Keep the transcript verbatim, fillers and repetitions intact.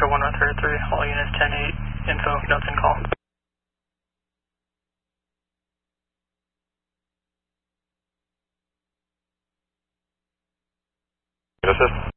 Delta one one three three, all units ten eight, info, notes and call. Assist.